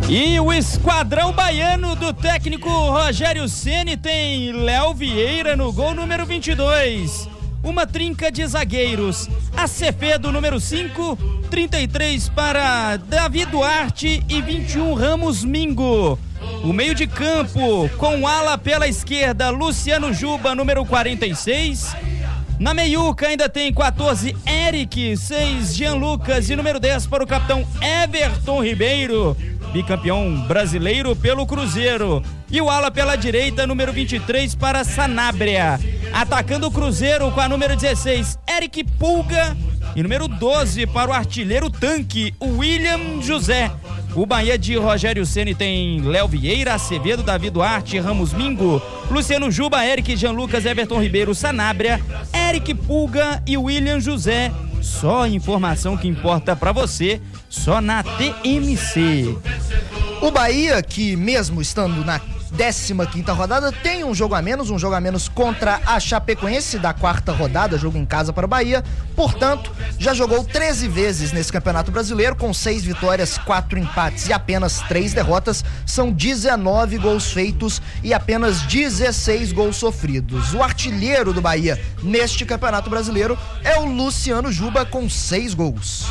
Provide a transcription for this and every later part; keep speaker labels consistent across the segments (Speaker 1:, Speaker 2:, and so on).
Speaker 1: E o esquadrão baiano do técnico Rogério Ceni tem Léo Vieira no gol número 22. Uma trinca de zagueiros. Acevedo, número 5, 33 para Davi Duarte e 21 Ramos Mingo. O meio de campo com ala pela esquerda, Luciano Juba, número 46. Na meiuca ainda tem 14, Eric, 6, Jean Lucas e número 10 para o capitão Everton Ribeiro, bicampeão brasileiro pelo Cruzeiro. E o ala pela direita, número 23 para Sanabria. Atacando o Cruzeiro com a número 16, Eric Pulga. E número 12 para o artilheiro tanque, o William José. O Bahia de Rogério Ceni tem Léo Vieira, Acevedo, Davi Duarte, Ramos Mingo, Luciano Juba, Eric, Jean Lucas, Everton Ribeiro, Sanabria, Eric Pulga e William José. Só informação que importa pra você, só na TMC.
Speaker 2: O Bahia, que mesmo estando na 15ª rodada, tem um jogo a menos contra a Chapecoense da 4ª rodada, jogo em casa para o Bahia. Portanto, já jogou 13 vezes nesse Campeonato Brasileiro, com 6 vitórias, 4 empates e apenas 3 derrotas. São 19 gols feitos e apenas 16 gols sofridos. O artilheiro do Bahia neste Campeonato Brasileiro é o Luciano Juba, com 6 gols.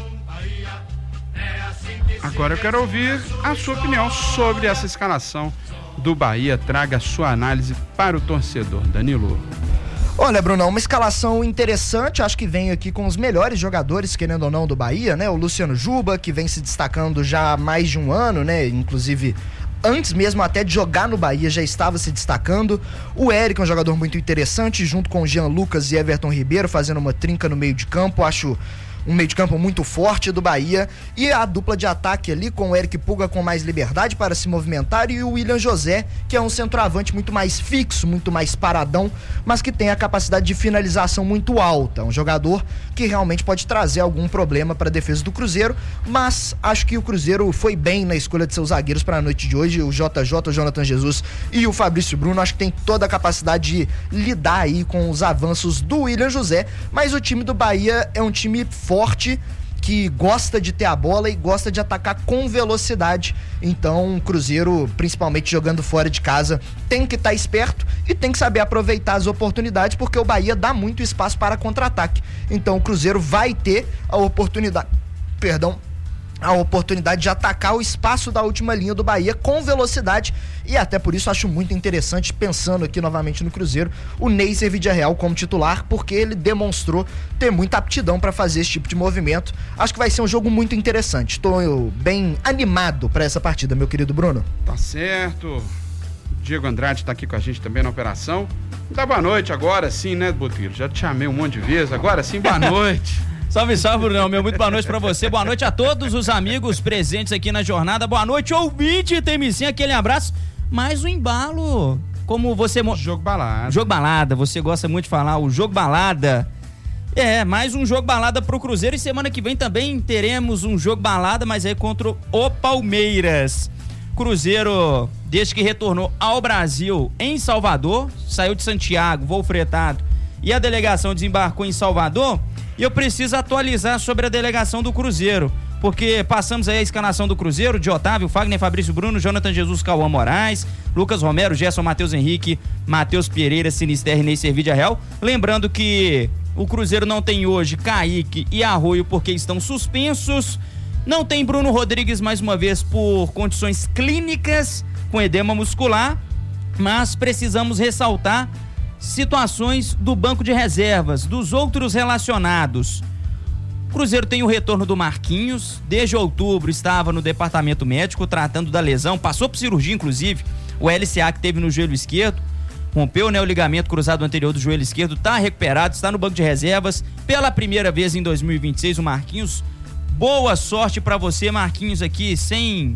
Speaker 3: Agora eu quero ouvir a sua opinião sobre essa escalação do Bahia. Traga a sua análise para o torcedor, Danilo.
Speaker 2: Olha, Brunão, uma escalação interessante, acho que vem aqui com os melhores jogadores, querendo ou não, do Bahia, né? O Luciano Juba, que vem se destacando já há mais de um ano, né? Inclusive, antes mesmo até de jogar no Bahia, já estava se destacando. O Eric é um jogador muito interessante, junto com o Jean Lucas e Everton Ribeiro, fazendo uma trinca no meio de campo. Acho um meio de campo muito forte do Bahia, e a dupla de ataque ali com o Eric Pulga com mais liberdade para se movimentar, e o William José, que é um centroavante muito mais fixo, muito mais paradão, mas que tem a capacidade de finalização muito alta, um jogador que realmente pode trazer algum problema para a defesa do Cruzeiro, mas acho que o Cruzeiro foi bem na escolha de seus zagueiros para a noite de hoje. O JJ, o Jonathan Jesus e o Fabrício Bruno, acho que tem toda a capacidade de lidar aí com os avanços do William José, mas o time do Bahia é um time forte, que gosta de ter a bola e gosta de atacar com velocidade. Então o Cruzeiro, principalmente jogando fora de casa, tem que estar esperto e tem que saber aproveitar as oportunidades, porque o Bahia dá muito espaço para contra-ataque. Então o Cruzeiro vai ter a oportunidade de atacar o espaço da última linha do Bahia com velocidade, e até por isso acho muito interessante, pensando aqui novamente no Cruzeiro, o Neisser Vidiarreal como titular, porque ele demonstrou ter muita aptidão para fazer esse tipo de movimento. Acho que vai ser um jogo muito interessante. Estou bem animado para essa partida, meu querido Bruno.
Speaker 3: Tá certo. Diego Andrade tá aqui com a gente também na operação. Dá boa noite agora sim, né, Botelho? Já te chamei um monte de vezes, agora sim, boa noite.
Speaker 1: Salve, salve, Brunão, meu muito boa noite pra você, boa noite a todos os amigos presentes aqui na jornada, boa noite, ouvinte, TMC, aquele abraço, mais um embalo, como você...
Speaker 3: Jogo balada.
Speaker 1: Jogo balada, você gosta muito de falar, o jogo balada, mais um jogo balada pro Cruzeiro, e semana que vem também teremos um jogo balada, mas aí contra o Palmeiras. Cruzeiro, desde que retornou ao Brasil em Salvador, saiu de Santiago, voo fretado, e a delegação desembarcou em Salvador. E eu preciso atualizar sobre a delegação do Cruzeiro, porque passamos aí a escalação do Cruzeiro, de Otávio, Fagner, Fabrício Bruno, Jonathan Jesus, Cauã Moraes, Lucas Romero, Gerson, Matheus Henrique, Matheus Pereira, Sinisterra e Neisser Vidiarreal. Lembrando que o Cruzeiro não tem hoje Kaique e Arroio porque estão suspensos. Não tem Bruno Rodrigues mais uma vez por condições clínicas com edema muscular, mas precisamos ressaltar situações do banco de reservas, dos outros relacionados. O Cruzeiro tem o retorno do Marquinhos, desde outubro estava no departamento médico tratando da lesão, passou por cirurgia inclusive, o LCA que teve no joelho esquerdo, rompeu, né, o ligamento cruzado anterior do joelho esquerdo, está recuperado, está no banco de reservas, pela primeira vez em 2026 o Marquinhos. Boa sorte pra você, Marquinhos, aqui, sem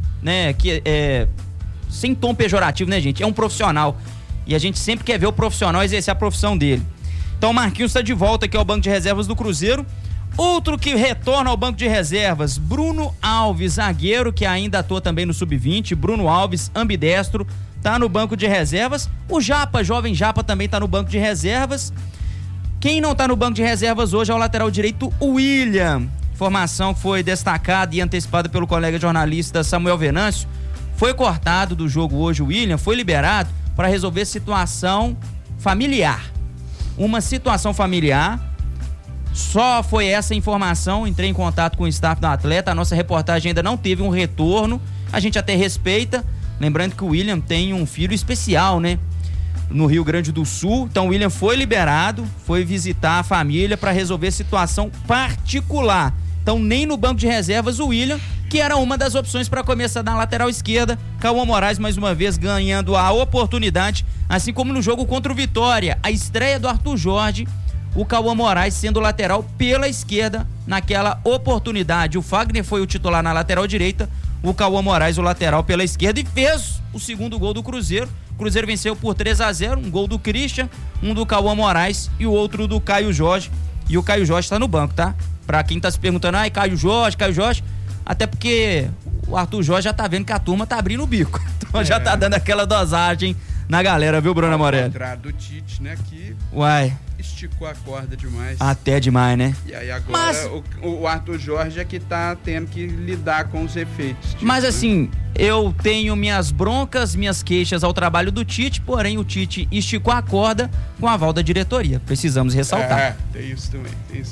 Speaker 1: tom pejorativo, né, gente? É um profissional. E a gente sempre quer ver o profissional exercer a profissão dele. Então o Marquinhos está de volta aqui ao banco de reservas do Cruzeiro. Outro que retorna ao banco de reservas, Bruno Alves, zagueiro, que ainda atua também no Sub-20. Bruno Alves, ambidestro, tá no banco de reservas. O Japa, jovem Japa, também tá no banco de reservas. Quem não tá no banco de reservas hoje é o lateral direito, o William. informação que foi destacada e antecipada pelo colega jornalista Samuel Venâncio, foi cortado do jogo hoje o William, foi liberado para resolver situação familiar. Uma situação familiar, só foi essa informação, entrei em contato com o staff do atleta, a nossa reportagem ainda não teve um retorno, a gente até respeita, lembrando que o William tem um filho especial, né? No Rio Grande do Sul, então o William foi liberado, foi visitar a família para resolver situação particular. Então nem no banco de reservas o William, que era uma das opções para começar na lateral esquerda. Cauã Moraes mais uma vez ganhando a oportunidade, assim como no jogo contra o Vitória, a estreia do Arthur Jorge, o Cauã Moraes sendo lateral pela esquerda naquela oportunidade. O Fagner foi o titular na lateral direita, o Cauã Moraes o lateral pela esquerda e fez o segundo gol do Cruzeiro. O Cruzeiro venceu por 3-0, um gol do Christian, um do Cauã Moraes e o outro do Caio Jorge. E o Caio Jorge tá no banco, tá? Pra quem tá se perguntando, Caio Jorge, até porque o Arthur Jorge já tá vendo que a turma tá abrindo o bico. Então já tá dando aquela dosagem na galera, viu, Bruno Morelli?
Speaker 3: Ao contrário do Tite, né, que esticou a corda demais.
Speaker 1: Até demais, né?
Speaker 3: E aí agora o Arthur Jorge é que tá tendo que lidar com os efeitos. Tite,
Speaker 1: mas assim, eu tenho minhas broncas, minhas queixas ao trabalho do Tite, porém o Tite esticou a corda com a aval da diretoria. Precisamos ressaltar.
Speaker 3: Tem isso também.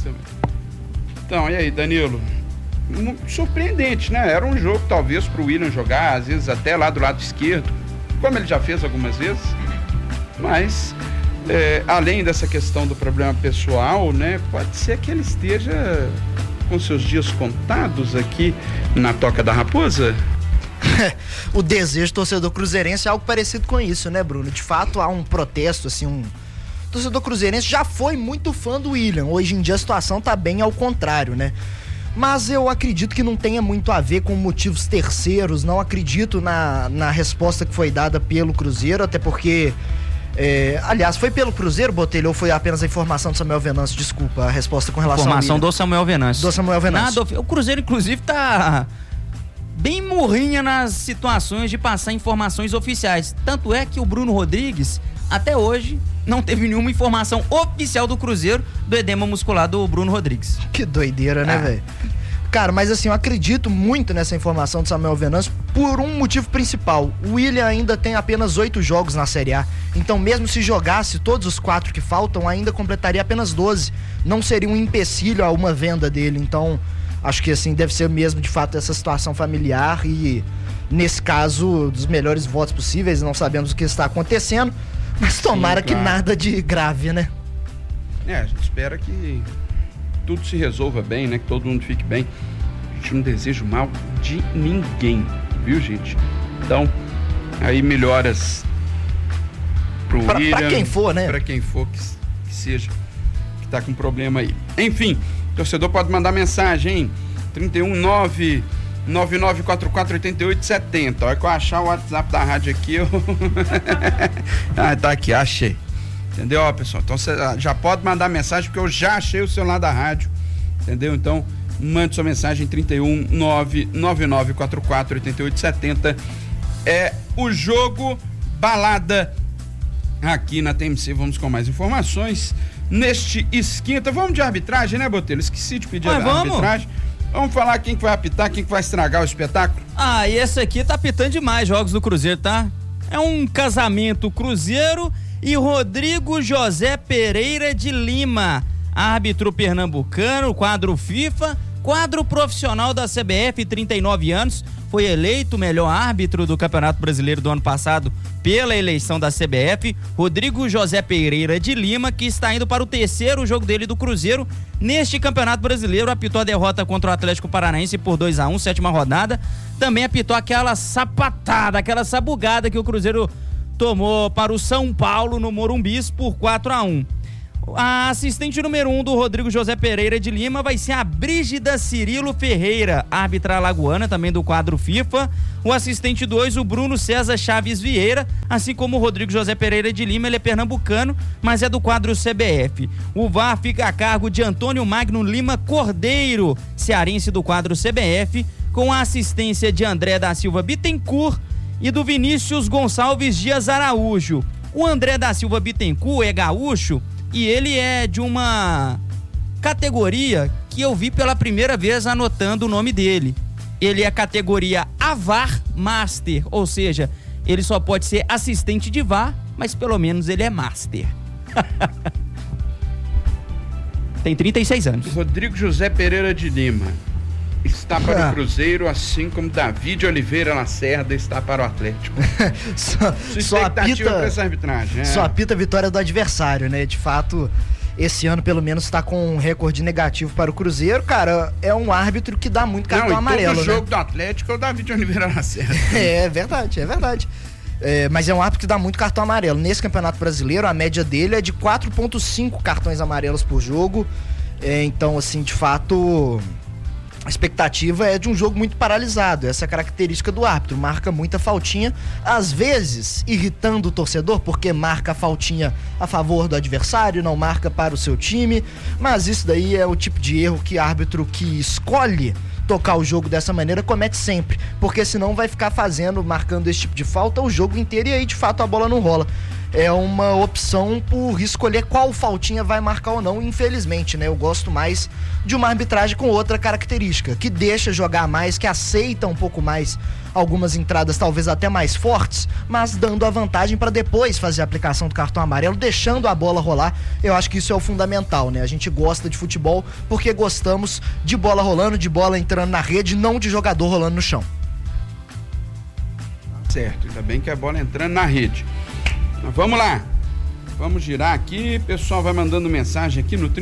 Speaker 3: Então, e aí, Danilo? Surpreendente, né? Era um jogo talvez pro William jogar, às vezes até lá do lado esquerdo, como ele já fez algumas vezes, mas além dessa questão do problema pessoal, né? Pode ser que ele esteja com seus dias contados aqui na Toca da Raposa?
Speaker 2: O desejo do torcedor cruzeirense é algo parecido com isso, né, Bruno? De fato, há um protesto, assim, O torcedor cruzeirense já foi muito fã do William. Hoje em dia a situação tá bem ao contrário, né? Mas eu acredito que não tenha muito a ver com motivos terceiros, não acredito na resposta que foi dada pelo Cruzeiro, até porque, aliás, foi pelo Cruzeiro, Botelho, ou foi apenas a informação do Samuel Venâncio? Desculpa, a resposta com relação
Speaker 1: informação do Samuel Venâncio.
Speaker 2: Do Samuel Venâncio.
Speaker 1: O Cruzeiro, inclusive, tá bem morrinha nas situações de passar informações oficiais. Tanto é que o Bruno Rodrigues, até hoje, não teve nenhuma informação oficial do Cruzeiro do edema muscular do Bruno Rodrigues.
Speaker 2: Que doideira, né, velho? Cara, mas assim, eu acredito muito nessa informação do Samuel Venâncio por um motivo principal. O William ainda tem apenas 8 jogos na Série A. Então, mesmo se jogasse todos os 4 que faltam, ainda completaria apenas 12. Não seria um empecilho a uma venda dele. Então, acho que assim, deve ser mesmo, de fato, essa situação familiar e, nesse caso, dos melhores votos possíveis. Não sabemos o que está acontecendo. Mas tomara que nada de grave, né?
Speaker 3: A gente espera que tudo se resolva bem, né? Que todo mundo fique bem. A gente não deseja o mal de ninguém, viu, gente? Então, aí melhoras pro William. Pra
Speaker 2: quem for, né?
Speaker 3: Pra quem for que seja, que tá com problema aí. Enfim, o torcedor pode mandar mensagem, hein? 319-9944-8870. Olha que eu achar o WhatsApp da rádio aqui, tá aqui, achei. Entendeu, ó, pessoal? Então você já pode mandar mensagem, porque eu já achei o celular da rádio. Entendeu? Então, mande sua mensagem, 319-9944-8870. É o jogo balada aqui na TMC. Vamos com mais informações neste esquenta. Vamos de arbitragem, né, Botelho? Esqueci de pedir a arbitragem. Vamos falar quem que vai apitar, quem que vai estragar o espetáculo?
Speaker 1: E esse aqui tá apitando demais jogos do Cruzeiro, tá? É um casamento Cruzeiro e Rodrigo José Pereira de Lima, árbitro pernambucano, quadro FIFA, quadro profissional da CBF, 39 anos, foi eleito o melhor árbitro do Campeonato Brasileiro do ano passado pela eleição da CBF. Rodrigo José Pereira de Lima, que está indo para o terceiro jogo dele do Cruzeiro neste Campeonato Brasileiro, apitou a derrota contra o Atlético Paranaense por 2-1, 7ª rodada. Também apitou aquela sapatada, aquela sabugada que o Cruzeiro tomou para o São Paulo no Morumbi por 4-1. A assistente número 1 do Rodrigo José Pereira de Lima vai ser a Brígida Cirilo Ferreira, árbitra alagoana, também do quadro FIFA. O assistente 2, o Bruno César Chaves Vieira, assim como o Rodrigo José Pereira de Lima, ele é pernambucano, mas é do quadro CBF. O VAR fica a cargo de Antônio Magno Lima Cordeiro, cearense do quadro CBF, com a assistência de André da Silva Bittencourt e do Vinícius Gonçalves Dias Araújo. O André da Silva Bittencourt é gaúcho e ele é de uma categoria que eu vi pela primeira vez anotando o nome dele. Ele é categoria AVAR Master, ou seja, ele só pode ser assistente de VAR, mas pelo menos ele é Master. Tem 36 anos.
Speaker 3: Rodrigo José Pereira de Lima está para o Cruzeiro, assim como David Oliveira Lacerda está para o Atlético.
Speaker 2: Só apita
Speaker 3: para essa arbitragem.
Speaker 2: Só apita a vitória do adversário, né? De fato, esse ano pelo menos está com um recorde negativo para o Cruzeiro. Cara, é um árbitro que dá muito cartão amarelo,
Speaker 3: todo
Speaker 2: né?
Speaker 3: jogo do Atlético é o David Oliveira Lacerda.
Speaker 2: É verdade. Mas é um árbitro que dá muito cartão amarelo. Nesse Campeonato Brasileiro, a média dele é de 4,5 cartões amarelos por jogo. Então, assim, de fato, a expectativa é de um jogo muito paralisado. Essa é a característica do árbitro. Marca muita faltinha, às vezes irritando o torcedor, porque marca a faltinha a favor do adversário, não marca para o seu time. Mas isso daí é o tipo de erro que árbitro que escolhe tocar o jogo dessa maneira comete sempre, porque senão vai ficar marcando esse tipo de falta o jogo inteiro e aí de fato a bola não rola. É uma opção por escolher qual faltinha vai marcar ou não, infelizmente, né? Eu gosto mais de uma arbitragem com outra característica, que deixa jogar mais, que aceita um pouco mais algumas entradas talvez até mais fortes, mas dando a vantagem para depois fazer a aplicação do cartão amarelo, deixando a bola rolar. Eu acho que isso é o fundamental, né? A gente gosta de futebol porque gostamos de bola rolando, de bola entrando na rede, não de jogador rolando no chão.
Speaker 3: Certo, ainda bem que a bola entrando na rede. Mas vamos lá, vamos girar aqui, o pessoal vai mandando mensagem aqui no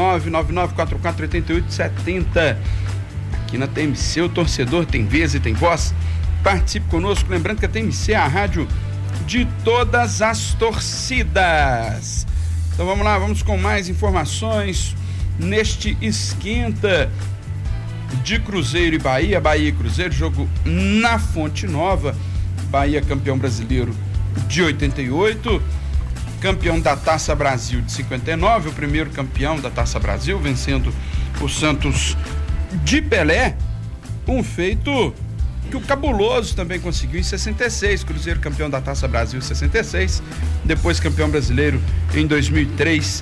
Speaker 3: 31999448870. Aqui na TMC o torcedor tem vez e tem voz. Participe conosco, lembrando que a TMC é a rádio de todas as torcidas. Então vamos lá, vamos com mais informações neste esquenta de Cruzeiro e Bahia. Bahia e Cruzeiro, jogo na Fonte Nova. Bahia campeão brasileiro de 88, campeão da Taça Brasil de 59, o primeiro campeão da Taça Brasil, vencendo o Santos de Pelé, um feito que o Cabuloso também conseguiu em 66, Cruzeiro campeão da Taça Brasil em 66, depois campeão brasileiro em 2003,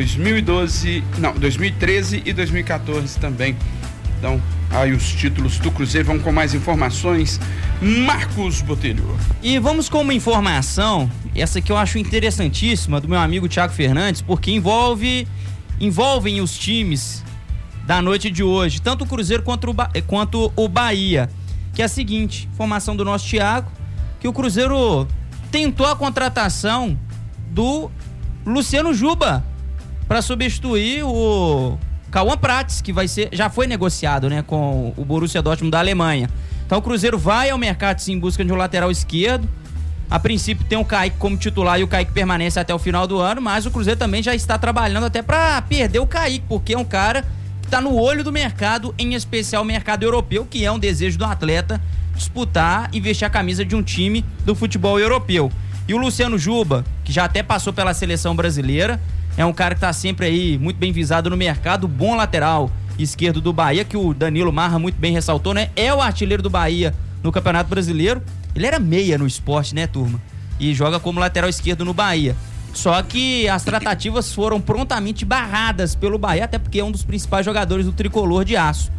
Speaker 3: 2013 e 2014 também. Então, aí os títulos do Cruzeiro. Vamos com mais informações. Marcos Botelho.
Speaker 1: E vamos com uma informação, essa que eu acho interessantíssima, do meu amigo Thiago Fernandes, porque envolvem os times da noite de hoje, tanto o Cruzeiro quanto o Bahia, que é a seguinte, informação do nosso Thiago, que o Cruzeiro tentou a contratação do Luciano Juba para substituir o Cauã Prats, que já foi negociado, né, com o Borussia Dortmund da Alemanha. Então o Cruzeiro vai ao mercado sim, em busca de um lateral esquerdo. A princípio tem o Kaique como titular e o Kaique permanece até o final do ano, mas o Cruzeiro também já está trabalhando até para perder o Kaique, porque é um cara que está no olho do mercado, em especial o mercado europeu, que é um desejo do atleta disputar e vestir a camisa de um time do futebol europeu. E o Luciano Juba, que já até passou pela seleção brasileira, é um cara que está sempre aí muito bem visado no mercado, bom lateral esquerdo do Bahia, que o Danilo Marra muito bem ressaltou, né? É o artilheiro do Bahia no Campeonato Brasileiro. Ele era meia no esporte, né, turma? E joga como lateral esquerdo no Bahia. Só que as tratativas foram prontamente barradas pelo Bahia, até porque é um dos principais jogadores do tricolor de aço.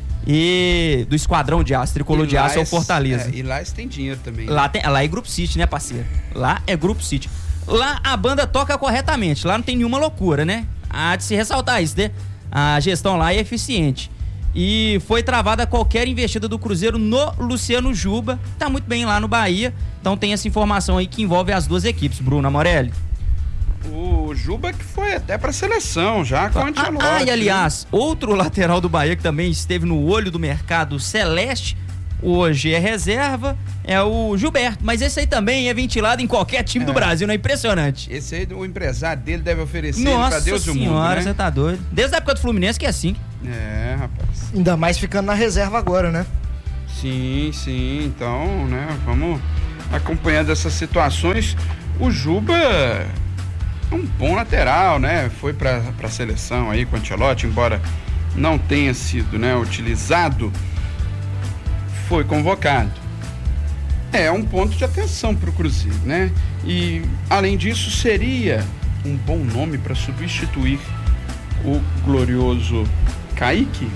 Speaker 1: E do esquadrão de aço, tricolor de aço é o Fortaleza.
Speaker 3: E lá eles têm dinheiro também.
Speaker 1: Lá é Grupo City, né, parceiro? Lá é Grupo City. Lá a banda toca corretamente, lá não tem nenhuma loucura, né? Há de se ressaltar isso, né? A gestão lá é eficiente. E foi travada qualquer investida do Cruzeiro no Luciano Juba, tá muito bem lá no Bahia. Então tem essa informação aí que envolve as duas equipes, Bruno Amorelli.
Speaker 3: O Juba que foi até pra seleção já com o Ancelotti.
Speaker 1: E aliás, outro lateral do Bahia que também esteve no olho do mercado celeste, hoje é reserva, é o Gilberto, mas esse aí também é ventilado em qualquer time do Brasil, não é impressionante?
Speaker 3: Esse aí, o empresário dele deve oferecer pra Deus e o mundo, né?
Speaker 1: Nossa senhora, você tá doido. Desde a época do Fluminense que é assim.
Speaker 3: É, rapaz.
Speaker 2: Ainda mais ficando na reserva agora, né?
Speaker 3: Sim, então, né, vamos acompanhando essas situações. O Juba é um bom lateral, né? Foi pra seleção aí com o Ancelotti, embora não tenha sido, né, utilizado, foi convocado. É um ponto de atenção para o Cruzeiro, né? E, além disso, seria um bom nome para substituir o glorioso Kaique?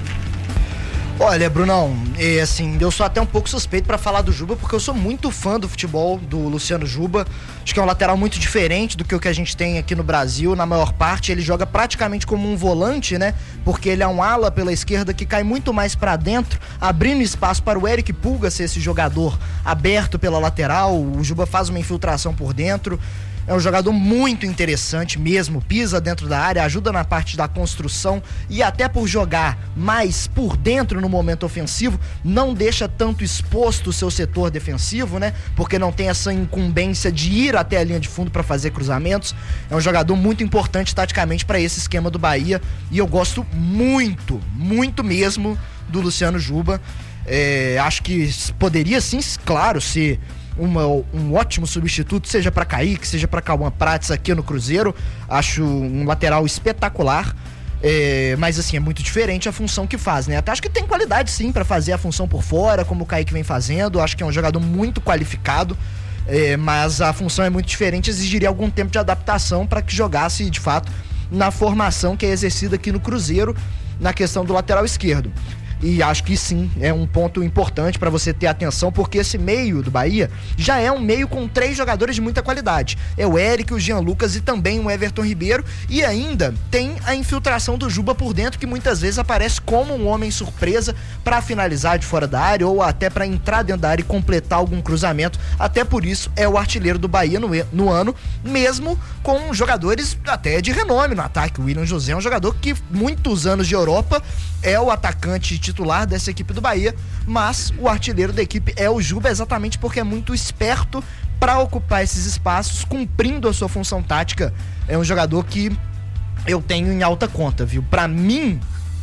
Speaker 2: Olha, Brunão, assim, eu sou até um pouco suspeito pra falar do Juba, porque eu sou muito fã do futebol do Luciano Juba. Acho que é um lateral muito diferente do que o que a gente tem aqui no Brasil. Na maior parte, ele joga praticamente como um volante, né? Porque ele é um ala pela esquerda que cai muito mais pra dentro, abrindo espaço para o Eric Pulga ser esse jogador aberto pela lateral. O Juba faz uma infiltração por dentro. É um jogador muito interessante mesmo, pisa dentro da área, ajuda na parte da construção e até por jogar mais por dentro no momento ofensivo, não deixa tanto exposto o seu setor defensivo, né? Porque não tem essa incumbência de ir até a linha de fundo para fazer cruzamentos. É um jogador muito importante taticamente para esse esquema do Bahia e eu gosto muito, muito mesmo do Luciano Juba. Acho que poderia sim, claro, ser um ótimo substituto, seja para Kaique, seja para Cauã Prates aqui no Cruzeiro. Acho um lateral espetacular, mas assim, é muito diferente a função que faz, né? Até acho que tem qualidade sim para fazer a função por fora, como o Kaique vem fazendo. Acho que é um jogador muito qualificado, mas a função é muito diferente, exigiria algum tempo de adaptação para que jogasse de fato na formação que é exercida aqui no Cruzeiro, na questão do lateral esquerdo. E acho que sim, é um ponto importante para você ter atenção, porque esse meio do Bahia já é um meio com 3 jogadores de muita qualidade. É o Eric, o Jean Lucas e também o Everton Ribeiro. E ainda tem a infiltração do Juba por dentro, que muitas vezes aparece como um homem surpresa para finalizar de fora da área ou até para entrar dentro da área e completar algum cruzamento. Até por isso é o artilheiro do Bahia no ano, mesmo com jogadores até de renome no ataque. O William José é um jogador que muitos anos de Europa é o atacante titular dessa equipe do Bahia, mas o artilheiro da equipe é o Juba, exatamente porque é muito esperto para ocupar esses espaços, cumprindo a sua função tática. É um jogador que eu tenho em alta conta, viu? Para mim,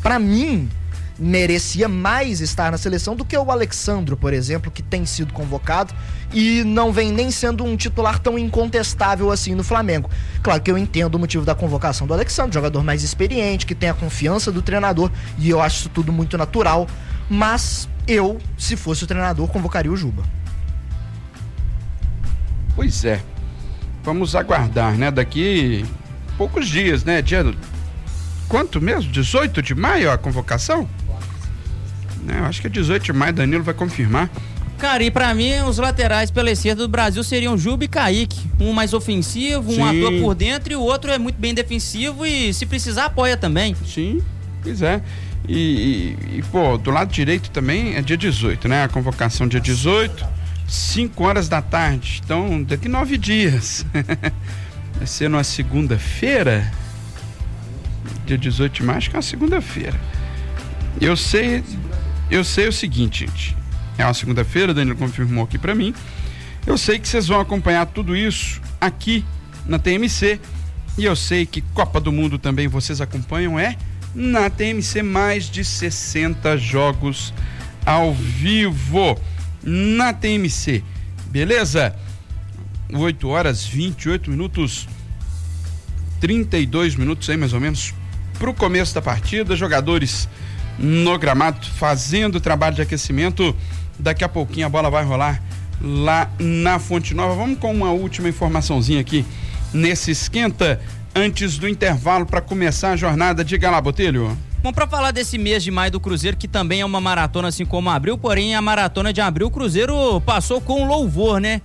Speaker 2: merecia mais estar na seleção do que o Alexandro, por exemplo, que tem sido convocado e não vem nem sendo um titular tão incontestável assim no Flamengo. Claro que eu entendo o motivo da convocação do Alexandro, jogador mais experiente, que tem a confiança do treinador, e eu acho isso tudo muito natural, mas eu, se fosse o treinador, convocaria o Juba.
Speaker 3: Pois é, vamos aguardar, né? Daqui poucos dias, né? Dia quanto mesmo? 18 de maio a convocação? Eu acho que é 18 de maio, Danilo vai confirmar.
Speaker 1: Cara, e pra mim, os laterais pela esquerda do Brasil seriam Juba e Kaique. Um mais ofensivo, um atua por dentro e o outro é muito bem defensivo e, se precisar, apoia também.
Speaker 3: Sim, pois é. Pô, do lado direito também é dia 18, né? A convocação dia 18, 5 horas da tarde. Então, daqui 9 dias. Vai ser numa segunda-feira? Dia 18 de maio, acho que é uma segunda-feira. Eu sei o seguinte, gente. É uma segunda-feira, o Danilo confirmou aqui pra mim. Eu sei que vocês vão acompanhar tudo isso aqui na TMC. E eu sei que Copa do Mundo também vocês acompanham, na TMC, mais de 60 jogos ao vivo na TMC. Beleza? 8 horas 28 minutos, 32 minutos aí mais ou menos pro começo da partida. Jogadores no gramado fazendo trabalho de aquecimento. Daqui a pouquinho a bola vai rolar lá na Fonte Nova. Vamos com uma última informaçãozinha aqui nesse esquenta antes do intervalo para começar a jornada. Diga lá, Botelho.
Speaker 1: Bom, para falar desse mês de maio do Cruzeiro, que também é uma maratona assim como abril, porém a maratona de abril o Cruzeiro passou com louvor, né?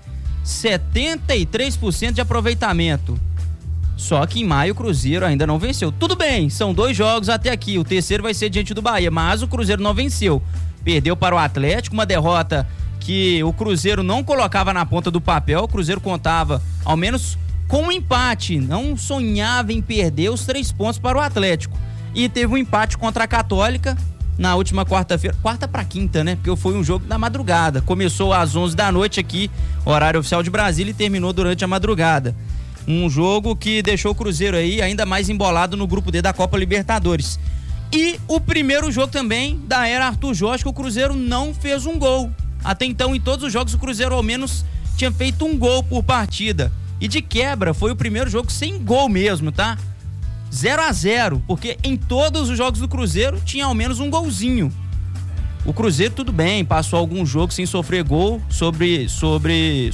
Speaker 1: 73% de aproveitamento. Só que em maio o Cruzeiro ainda não venceu. Tudo bem, são 2 jogos até aqui, o terceiro vai ser diante do Bahia, mas o Cruzeiro não venceu. Perdeu para o Atlético, uma derrota que o Cruzeiro não colocava na ponta do papel. O Cruzeiro contava ao menos com um empate, não sonhava em perder os 3 pontos para o Atlético. E teve um empate contra a Católica na última quarta-feira, quarta para quinta, né? Porque foi um jogo da madrugada. Começou às 11 da noite aqui, horário oficial de Brasília, e terminou durante a madrugada. Um jogo que deixou o Cruzeiro aí ainda mais embolado no grupo D da Copa Libertadores. E o primeiro jogo também da era Arthur Jorge, que o Cruzeiro não fez um gol. Até então, em todos os jogos, o Cruzeiro ao menos tinha feito um gol por partida. E de quebra, foi o primeiro jogo sem gol mesmo, tá? 0-0, porque em todos os jogos do Cruzeiro tinha ao menos um golzinho. O Cruzeiro, tudo bem, passou algum jogo sem sofrer gol sobre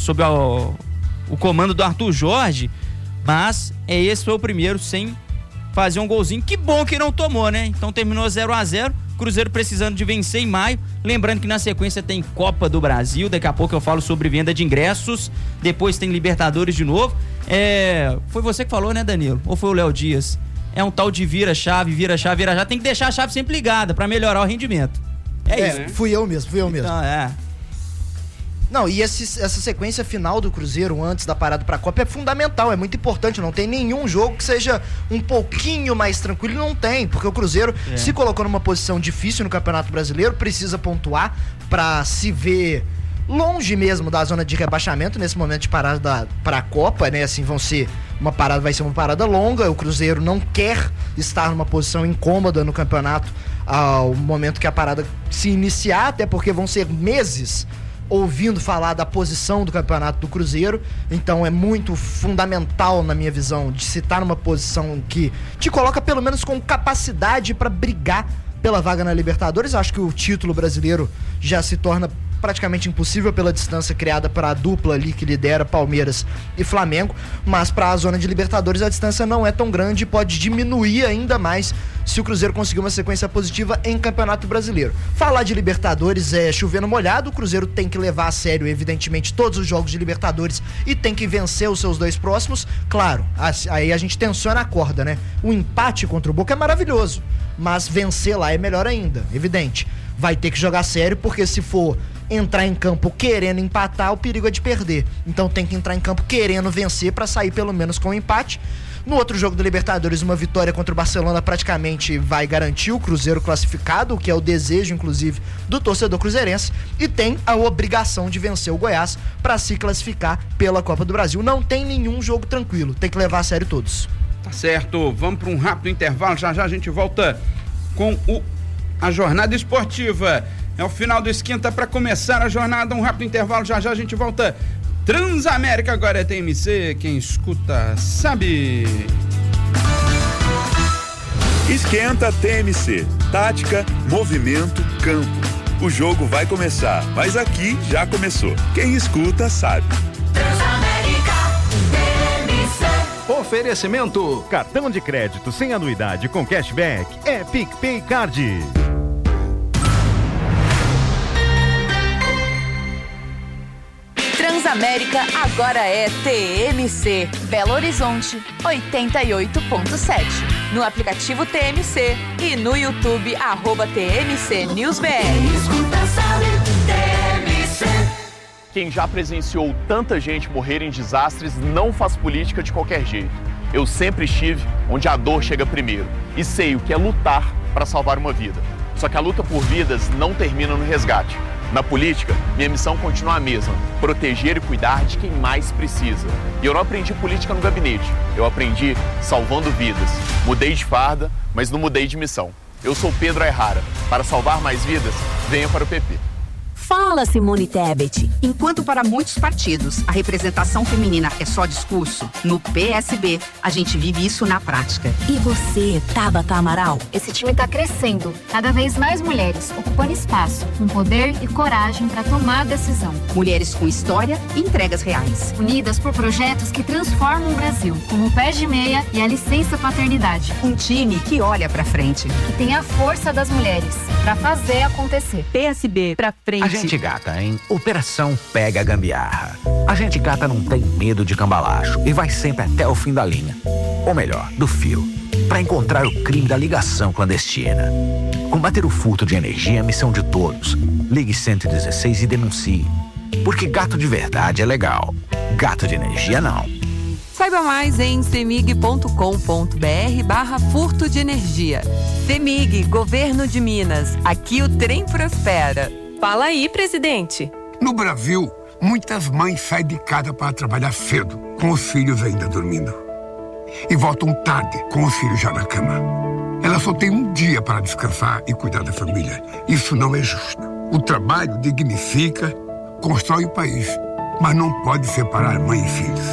Speaker 1: o comando do Arthur Jorge, mas esse foi o primeiro sem fazer um golzinho. Que bom que não tomou, né? Então terminou 0-0. Cruzeiro precisando de vencer em maio. Lembrando que na sequência tem Copa do Brasil. Daqui a pouco eu falo sobre venda de ingressos. Depois tem Libertadores de novo. Foi você que falou, né, Danilo? Ou foi o Léo Dias? É um tal de vira-chave, vira-chave, vira-chave. Tem que deixar a chave sempre ligada pra melhorar o rendimento. É isso.
Speaker 2: Né? Fui eu mesmo.
Speaker 1: Então,
Speaker 2: Não, e essa sequência final do Cruzeiro antes da parada pra Copa é fundamental, é muito importante. Não tem nenhum jogo que seja um pouquinho mais tranquilo, não tem, porque o Cruzeiro se colocou numa posição difícil no Campeonato Brasileiro, precisa pontuar pra se ver longe mesmo da zona de rebaixamento nesse momento de parada pra Copa, né? Assim, vai ser uma parada longa. O Cruzeiro não quer estar numa posição incômoda no campeonato ao momento que a parada se iniciar, até porque vão ser meses ouvindo falar da posição do campeonato do Cruzeiro. Então é muito fundamental, na minha visão, de se estar numa posição que te coloca pelo menos com capacidade para brigar pela vaga na Libertadores. Acho que o título brasileiro já se torna praticamente impossível pela distância criada para a dupla ali que lidera Palmeiras e Flamengo, mas para a zona de Libertadores a distância não é tão grande e pode diminuir ainda mais se o Cruzeiro conseguir uma sequência positiva em Campeonato Brasileiro. Falar de Libertadores é chover no molhado. O Cruzeiro tem que levar a sério, evidentemente, todos os jogos de Libertadores e tem que vencer os seus 2 próximos. Claro, aí a gente tensiona a corda, né? O empate contra o Boca é maravilhoso, mas vencer lá é melhor ainda, evidente. Vai ter que jogar sério, porque se for entrar em campo querendo empatar, o perigo é de perder. Então tem que entrar em campo querendo vencer para sair pelo menos com um empate. No outro jogo da Libertadores, uma vitória contra o Barcelona praticamente vai garantir o Cruzeiro classificado, o que é o desejo, inclusive, do torcedor cruzeirense, e tem a obrigação de vencer o Goiás para se classificar pela Copa do Brasil. Não tem nenhum jogo tranquilo, tem que levar a sério todos.
Speaker 3: Tá certo, vamos para um rápido intervalo, já a gente volta com a jornada esportiva. É o final do Esquenta para começar a jornada, um rápido intervalo, já a gente volta. Transamérica agora é TMC, quem escuta sabe.
Speaker 4: Esquenta TMC, tática, movimento, campo. O jogo vai começar, mas aqui já começou. Quem escuta sabe.
Speaker 5: Transamérica TMC.
Speaker 6: Oferecimento: cartão de crédito sem anuidade com cashback é PicPay Card.
Speaker 7: Transamérica agora é TMC. Belo Horizonte 88.7. No aplicativo TMC e no YouTube @TMC NewsBR.
Speaker 5: Escuta, sabe, TMC.
Speaker 8: Quem já presenciou tanta gente morrer em desastres não faz política de qualquer jeito. Eu sempre estive onde a dor chega primeiro e sei o que é lutar para salvar uma vida. Só que a luta por vidas não termina no resgate. Na política, minha missão continua a mesma: proteger e cuidar de quem mais precisa. E eu não aprendi política no gabinete, eu aprendi salvando vidas. Mudei de farda, mas não mudei de missão. Eu sou Pedro Ayrara. Para salvar mais vidas, venha para o PP.
Speaker 9: Fala, Simone Tebet. Enquanto para muitos partidos a representação feminina é só discurso, no PSB a gente vive isso na prática.
Speaker 10: E você, Tabata Amaral?
Speaker 11: Esse time está crescendo. Cada vez mais mulheres ocupando espaço, com poder e coragem para tomar a decisão.
Speaker 9: Mulheres com história e entregas reais.
Speaker 11: Unidas por projetos que transformam o Brasil, como o Pé de Meia e a Licença Paternidade.
Speaker 9: Um time que olha para frente.
Speaker 11: Que tem a força das mulheres para fazer acontecer.
Speaker 10: PSB pra frente.
Speaker 12: A gente gata, hein? Operação Pega a Gambiarra. A gente gata não tem medo de cambalacho e vai sempre até o fim da linha. Ou melhor, do fio. Pra encontrar o crime da ligação clandestina. Combater o furto de energia é a missão de todos. Ligue 116 e denuncie. Porque gato de verdade é legal. Gato de energia não.
Speaker 13: Saiba mais em cemig.com.br/furto de energia. CEMIG, Governo de Minas. Aqui o trem prospera.
Speaker 14: Fala aí, presidente.
Speaker 15: No Brasil, muitas mães saem de casa para trabalhar cedo, com os filhos ainda dormindo. E voltam tarde, com os filhos já na cama. Elas só têm um dia para descansar e cuidar da família. Isso não é justo. O trabalho dignifica, constrói o país, mas não pode separar mãe e filhos.